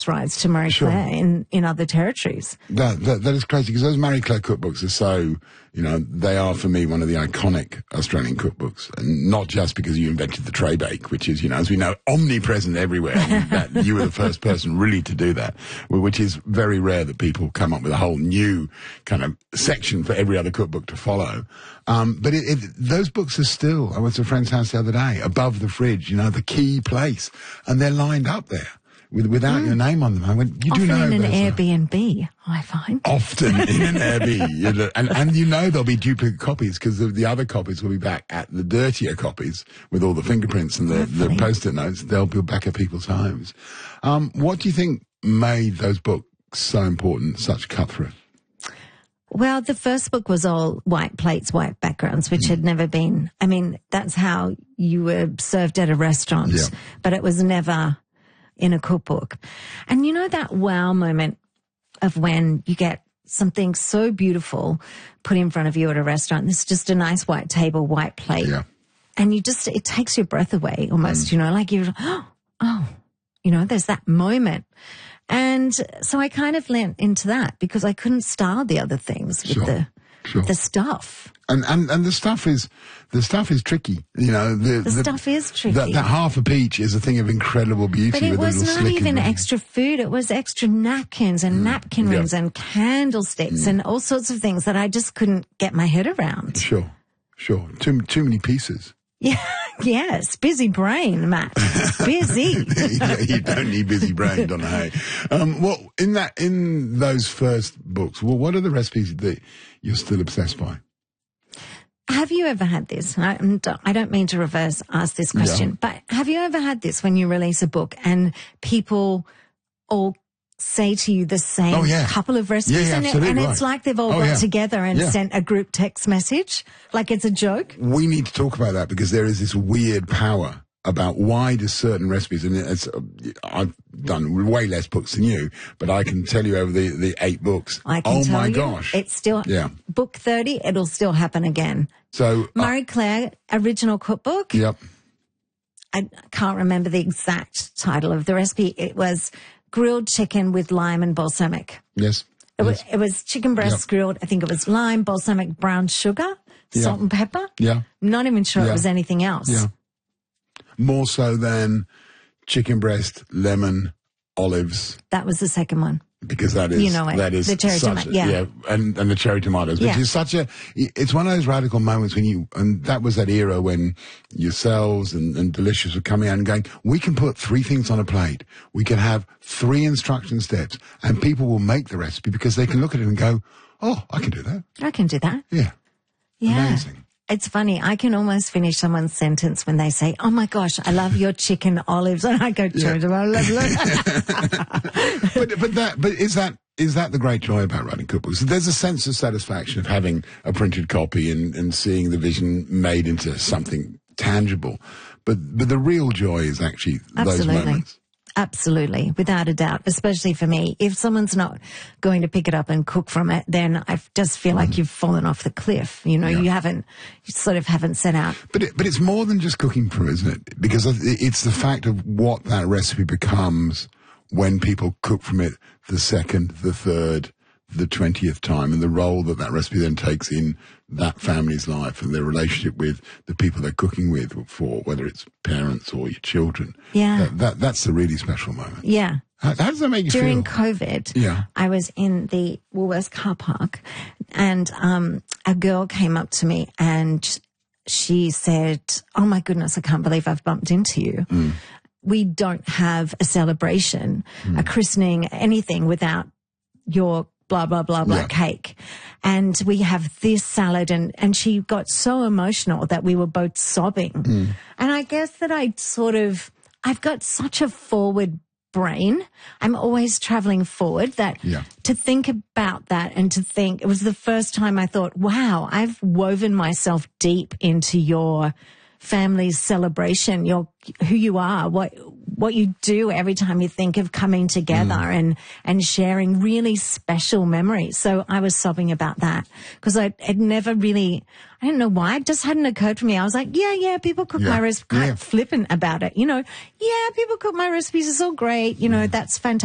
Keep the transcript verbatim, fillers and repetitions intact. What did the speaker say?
rights to Marie Sure. Claire in, in other territories. That, that, that is crazy because those Marie Claire cookbooks are so, you know, they are for me one of the iconic Australian cookbooks. And not just because you invented the tray bake, which is, you know, as we know, omnipresent everywhere. And that you were the first person really to do that, which is very rare that people come up with a whole new kind of section for every other cookbook to follow. Um, but it, it, those books are still, I was at a friend's house the other day, above the fridge, you know, the key place. And they're lined up there. With, without mm. your name on them. I went, you Often do know in an there's a- Airbnb, I find. Often in an Airbnb. and, and you know there'll be duplicate copies because the, the other copies will be back at the dirtier copies with all the fingerprints and the, the post-it notes. They'll be back at people's homes. Um, what do you think made those books so important, such cut through? Well, the first book was all white plates, white backgrounds, which mm. had never been, I mean, that's how you were served at a restaurant, yeah. but it was never in a cookbook. And you know that wow moment of when you get something so beautiful put in front of you at a restaurant. It's just a nice white table, white plate. Yeah. And you just, it takes your breath away almost, mm. you know, like you're, oh, oh, you know, there's that moment. And so I kind of lent into that because I couldn't style the other things with sure. the, sure. the stuff. And, and, and the stuff is, the stuff is tricky, you know. The, the, the stuff is tricky. That, that half a peach is a thing of incredible beauty. But it with was a little not slick even in extra food. It was extra napkins and mm. napkin yeah. rings and candlesticks mm. and all sorts of things that I just couldn't get my head around. Sure, sure. Too, too many pieces. Yeah, yes. Busy brain, Matt. Busy. Yeah, you don't need busy brain, Donna Hay. Um, well, in that, in those first books, well, what are the recipes that you're still obsessed by? Have you ever had this? I, I don't mean to reverse ask this question, yeah. but have you ever had this when you release a book and people all say to you the same oh, yeah. couple of recipes? Yeah, yeah, and, absolutely and right. it's like they've all oh, got yeah. together and yeah. sent a group text message, like it's a joke? We need to talk about that because there is this weird power about why do certain recipes, and it's, uh, I've done way less books than you, but I can tell you over the, the eight books, I can oh tell my you, gosh. It's still, yeah. book thirty, it'll still happen again. So Marie Claire, original cookbook. Yep. I can't remember the exact title of the recipe. It was grilled chicken with lime and balsamic. Yes. It, yes. Was, it was chicken breasts yep. grilled. I think it was lime, balsamic, brown sugar, yeah. salt and pepper. Yeah. Not even sure yeah. it was anything else. Yeah. More so than chicken breast, lemon, olives. That was the second one. Because that is, you know it. that is the cherry such, tomato, yeah. yeah, and, and the cherry tomatoes, which yeah. is such a, it's one of those radical moments when you, and that was that era when yourselves and, and Delicious were coming out and going, we can put three things on a plate. We can have three instruction steps and people will make the recipe because they can look at it and go, oh, I can do that. I can do that. Yeah. Yeah. Amazing. It's funny. I can almost finish someone's sentence when they say, oh my gosh, I love your chicken olives. And I go, yeah. I love but, but that, but is that, is that the great joy about writing cookbooks? There's a sense of satisfaction of having a printed copy and, and seeing the vision made into something tangible. But, but the real joy is actually Absolutely. those moments. Absolutely, without a doubt, especially for me. If someone's not going to pick it up and cook from it, then I just feel like you've fallen off the cliff. You know, yeah. you haven't, you sort of haven't set out. But it, but it's more than just cooking from it, isn't it? Because it's the fact of what that recipe becomes when people cook from it the second, the third, the twentieth time, and the role that that recipe then takes in that family's life and their relationship with the people they're cooking with for, whether it's parents or your children. Yeah. That, that that's the really special moment. Yeah. How, how does that make you During feel? During COVID, yeah. I was in the Woolworths car park and um, a girl came up to me and she said, oh my goodness, I can't believe I've bumped into you. Mm. We don't have a celebration, mm. a christening, anything without your blah, blah, blah, blah, yeah. cake. And we have this salad. And, and she got so emotional that we were both sobbing. Mm. And I guess that I sort of, I've got such a forward brain. I'm always traveling forward that yeah. to think about that and to think, it was the first time I thought, wow, I've woven myself deep into your family's celebration, your, who you are, what, what you do every time you think of coming together mm. and, and sharing really special memories. So I was sobbing about that because I had never really, I don't know why, it just hadn't occurred to me. I was like, yeah, yeah, people cook yeah. my recipes, yeah. flippant about it. You know, yeah, people cook my recipes. It's all great. You know, mm. that's fantastic.